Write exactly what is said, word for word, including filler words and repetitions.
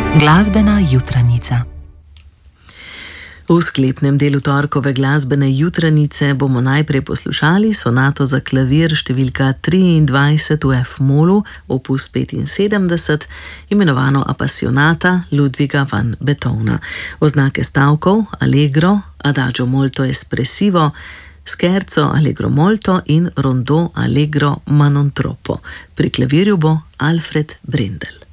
Glasbena jutranica. V sklepnem delu torkove glasbene jutranice bomo najprej poslušali sonato za klavir številka triindvajset v F-molu, opus petinsedemdeset, imenovano Appassionata Ludwiga van Beethovna. Oznake stavkov allegro, adagio molto espressivo, scherzo allegro molto in rondò allegro ma non troppo. Pri klavirju bo Alfred Brendel.